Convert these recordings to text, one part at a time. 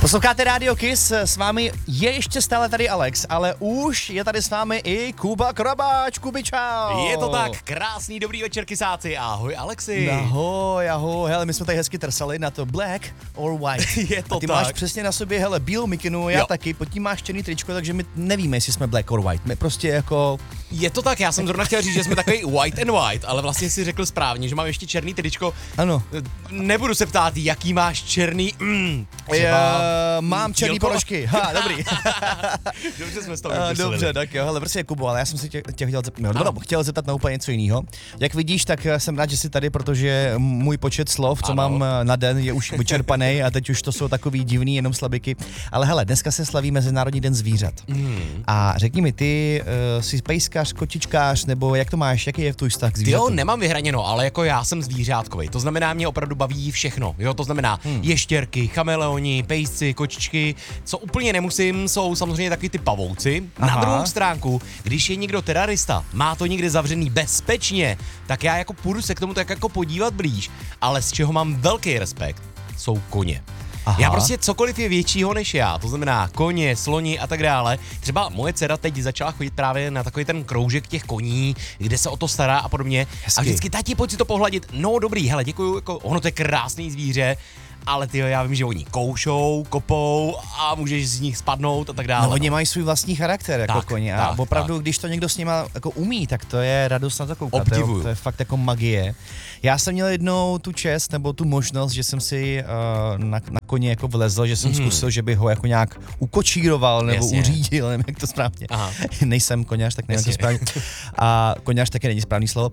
Posloucháte Radio Kiss, s vámi je ještě stále tady Alex, ale už je tady s vámi i Kuba Krabáč. Kubi, čau. Je to tak, krásný dobrý večer, kysáci, ahoj Alexi. Ahoj, hele, my jsme tady hezky trsali na to black or white. Je to a ty tak. máš přesně na sobě, hele, bílou mikinu, já taky, pod tím máš černý tričko, takže my nevíme, jestli jsme black or white, my prostě jako... Je to tak, já jsem zrovna chtěl říct, že jsme takový white and white, ale vlastně si řekl správně, že mám ještě černý tričko. Ano. Nebudu se ptát, jaký máš černý, mám černý dílko? ponožky, dobří. Dobře jsme z toho vypustili. Dobře, tak jo, hele, prostě Kubo, ale já jsem si tě chtěl zeptat na úplně něco jiného. Jak vidíš, tak jsem rád, že jsi tady, protože můj počet slov, co mám na den, je už vyčerpaný a teď už to jsou takový divný jenom slabiky. Ale hele, dneska se slaví Mezinárodní den zvířat. A řekni mi, ty jsi pejskař, kočičkář, nebo jak to máš, jaký je tvůj vztah k zvířatům? Jo, nemám vyhraněno, ale jako já jsem zvířátkový. To znamená, mě opravdu baví všechno. Jo, to znamená ještěrky, chameleoni, pejsci, kočičky. Co úplně nemusím, jsou samozřejmě taky ty pavouci. Aha. Na druhou stránku, když je někdo terarista, má to někde zavřený bezpečně, tak já jako půjdu se k tomu tak jako podívat blíž. Ale z čeho mám velký respekt, jsou koně. Aha. Já prostě cokoliv je většího než já, to znamená koně, sloni a tak dále. Třeba moje dcera teď začala chodit právě na takový ten kroužek těch koní, kde se o to stará a podobně. Hezky. A vždycky, tati, pojď si to pohladit. No dobrý, hele, děkuju, jako, ono to je krásný zvíře, ale ty, já vím, že oni koušou, kopou a můžeš z nich spadnout a tak dále. No, oni mají svůj vlastní charakter jako Tak, koně a tak, opravdu, tak. když to někdo s nima jako umí, tak to je radost na to koukat. Obdivuju. To je fakt jako magie. Já jsem měl jednou tu čest nebo tu možnost, že jsem si na koně jako vlezl, že jsem zkusil, že bych ho jako nějak ukočíroval nebo Jasně. uřídil, nevím, jak to správně. Aha. Nejsem koněř, tak nevím, jak to Jasně. správně. A koněř taky není správný slovo.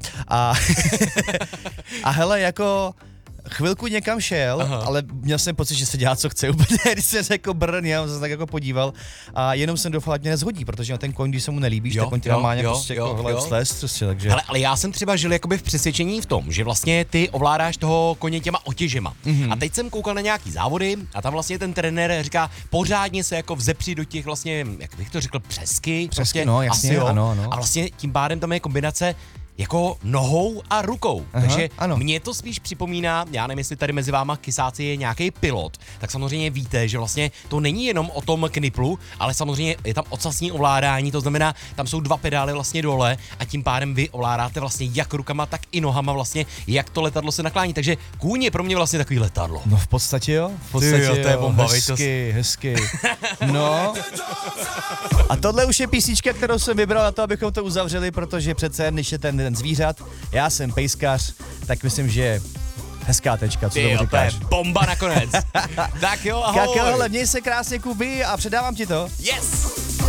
A hele, jako... Chvilku někam šel, ale měl jsem pocit, že se dělá, co chce úplně, když jsem řekl brn, já jsem se tak jako podíval a jenom jsem doufal, ať mě nezhodí, protože ten koň, když se mu nelíbíš, tak on tě má nějak prostě jako slez, prostě, takže... Ale já jsem třeba žil jakoby v přesvědčení v tom, že vlastně ty ovládáš toho koně těma otěžema. A teď jsem koukal na nějaký závody a tam vlastně ten trenér říká, pořádně se jako vzepři do těch vlastně, jak bych to řekl, přesky. Prostě, no, jasně, asi jo. ano. A vlastně tím pádem tam je kombinace jako nohou a rukou. Takže ano. mě to spíš připomíná, já nevím, jestli tady mezi váma kysáci je nějaký pilot, tak samozřejmě víte, že vlastně to není jenom o tom kniplu, ale samozřejmě je tam ocasní ovládání, to znamená, tam jsou dva pedály vlastně dole a tím pádem vy ovládáte vlastně jak rukama, tak i nohama vlastně, jak to letadlo se naklání. Takže kůň je pro mě vlastně takový letadlo. No v podstatě jo, to je bomba, hezky. No. A tohle už je písnička, kterou jsem vybral na to, abychom to uzavřeli, protože přece, když je ten den zvířat, já jsem pejskař, tak myslím, že hezká tečka, co tomu říkáš. To je bomba nakonec. Tak jo, ahoj. Tak jo, ale měj se krásně, Kubi, a předávám ti to. Yes!